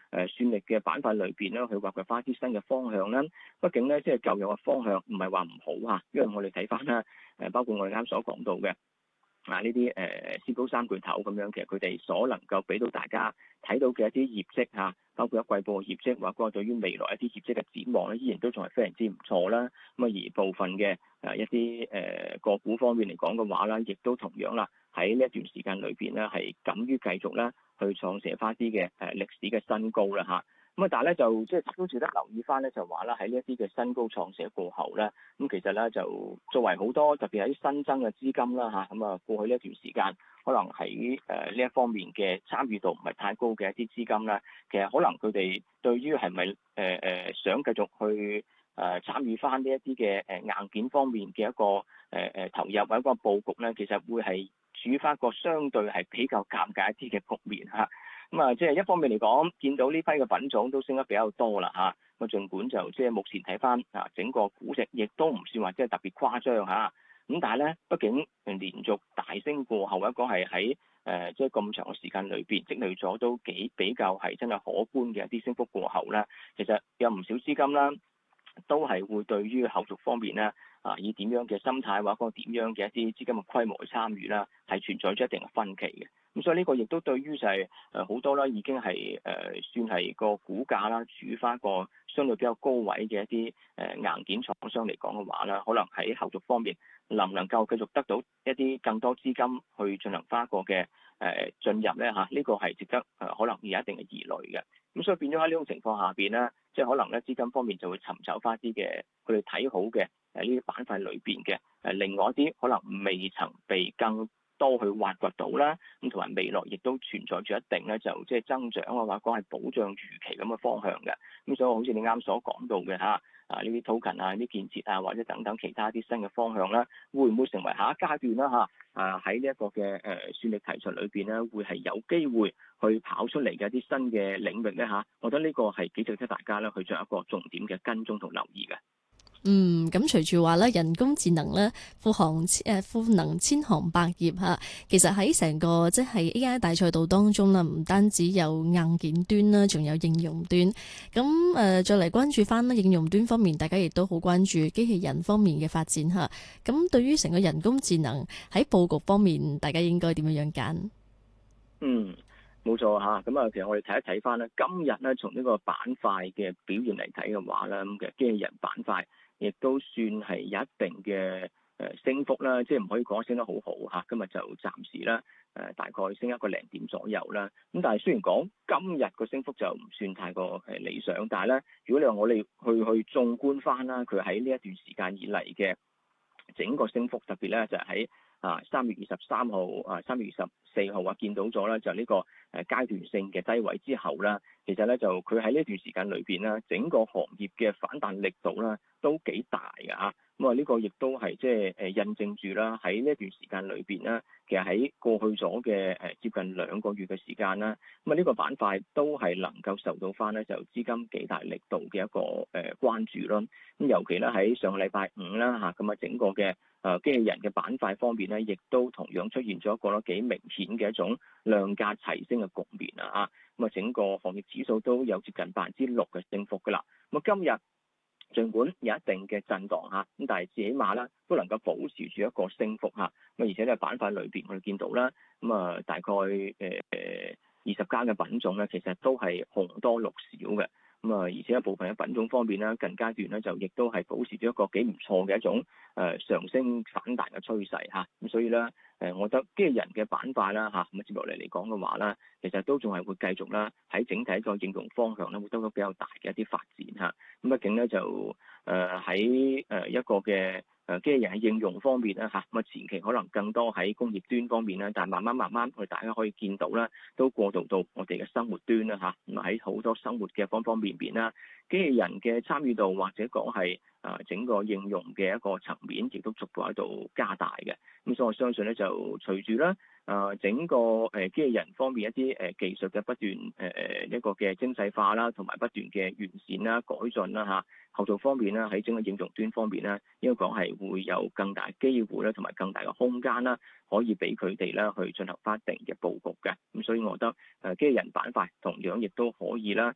算力嘅板塊裏邊咧，去挖掘翻啲新嘅方向啦。畢竟咧，即係舊有嘅方向唔係話唔好嚇，因為我哋睇翻啦，包括我哋啱所講到嘅。呢啲先高三巨頭咁樣，其實佢哋所能夠俾到大家睇到嘅一啲業績嚇，包括一季報嘅業績，或者對於未來一啲業績嘅展望咧，依然都仲係非常之唔錯啦。咁而部分嘅一啲個股方面嚟講嘅話啦，亦都同樣啦，喺呢一段時間裏邊咧，係敢於繼續咧去創寫翻啲嘅歷史嘅新高啦嚇。咁但係咧就即係都值得留意翻咧，就話啦喺呢一啲嘅新高創寫過後咧，咁其實咧就作為好多特別係啲新增嘅資金啦嚇，咁過去呢一段時間，可能喺呢一方面嘅參與度唔係太高嘅一啲資金咧，其實可能佢哋對於係咪想繼續去參與翻呢一啲嘅硬件方面嘅一個投入或者一個佈局咧，其實會係處於翻一個相對係比較尷尬一啲嘅局面嚇。即係一方面嚟講，見到呢批嘅品種都升得比較多啦嚇。儘管就即係目前睇翻整個估值，亦都唔算話即係特別誇張嚇。咁但係咧，畢竟連續大升過後，一個係喺即係咁長嘅時間裏邊積累咗都比較係真係可觀嘅一啲升幅過後咧，其實有唔少資金啦，都係會對於後續方面咧以點樣嘅心態或者個點樣嘅一啲資金嘅規模去參與啦，係存在咗一定嘅分歧嘅。咁所以呢個亦都對於就係好多啦，已經係算係個股價啦，處翻一個相對比較高位嘅一啲硬件廠商嚟講嘅話啦，可能喺後續方面能唔能夠繼續得到一啲更多資金去進行翻一個嘅進入咧嚇？呢個係值得可能有一定嘅疑慮嘅。咁所以變咗喺呢種情況下邊咧，即係可能咧資金方面就會尋找翻啲嘅佢哋睇好嘅呢啲板塊裏邊嘅另外一啲可能未曾被更多去挖掘到啦，咁同埋未來亦都存在住一定咧，就即係增長嘅話講係保障預期咁嘅方向嘅。咁所以好似你啱所講到嘅嚇，呢啲 token 啊、呢啲建設啊，或者等等其他啲新嘅方向啦，會唔會成為下一階段啦嚇？喺呢一個嘅算力題材裏邊咧，會係有機會去跑出嚟嘅一啲新嘅領域咧嚇。我覺得呢個係幾值得大家咧去做一個重點嘅跟蹤同留意嘅。 咁隨住話咧，人工智能咧，賦能千行百業嚇。其實喺成個即係 AI 大賽道當中啦，唔單止有硬件端啦，仲有應用端。咁再嚟關注翻咧應用端方面，大家亦都好關注機器人方面嘅發展嚇。咁對於成個人工智能喺佈局方面，大家應該點樣揀？ 冇錯嚇，咁其實我哋睇一睇翻咧，今日咧從呢個板塊嘅表現嚟睇嘅話咧，咁其實機器人板塊亦都算係有一定嘅升幅啦，即係唔可以講升得好好嚇。今日就暫時啦大概升一個零點左右啦。咁但係雖然講今日個升幅就唔算太過理想，但係咧，如果你話我哋去縱觀翻啦，佢喺呢一段時間以嚟嘅整個升幅，特別咧就係喺3月23號、3月24號見到咗啦，就呢個階段性嘅低位之後啦，其實咧就佢喺呢段時間裏邊啦，整個行業嘅反彈力度啦都幾大㗎嚇。咁呢個亦都係即係印證住啦，喺呢一段時間裏邊啦，其實喺過去咗嘅接近2個月嘅時間啦，呢個板塊都係能夠受到翻咧就資金幾大力度嘅一個關注咯。咁尤其咧喺上個禮拜五啦嚇，咁整個嘅機器人嘅板塊方面咧，亦都同樣出現咗一個幾明顯嘅一種量價齊升嘅局面啊！咁整個行業指數都有接近6%嘅升幅噶啦。咁今日儘管有一定嘅震盪嚇，咁但係至起碼啦都能夠保持住一個升幅嚇。咁而且咧板塊裏邊我哋見到啦，大概20間嘅品種咧，其實都係紅多綠少嘅。而且一部分嘅品種方面咧，近階段咧就亦都係保持咗一個幾唔錯嘅一種上升反彈嘅趨勢嚇。咁所以咧我覺得機器人嘅板塊啦嚇，咁接落嚟講嘅話啦，其實都仲係會繼續啦喺整體個應用方向咧，會得到比較大嘅一啲發展嚇。咁畢竟咧就喺一個嘅機器人嘅應用方面咧嚇，咁前期可能更多喺工業端方面咧，但係慢慢我哋大家可以見到啦，都過渡到我哋嘅生活端啦嚇。咁喺好多生活嘅方方面面啦，機器人嘅參與度或者講係整個應用嘅一個層面，亦都逐步喺度加大嘅。咁所以我相信咧，就隨住咧整個機器人方面一啲技術嘅不斷一個嘅精細化啦，同埋不斷嘅完善啦、改進啦嚇，後續方面啦喺整個應用端方面咧，應該講係會有更大機會咧，同埋更大嘅空間啦，可以俾佢哋咧去進行翻一定嘅佈局嘅。咁所以我覺得機器人板塊同樣亦都可以啦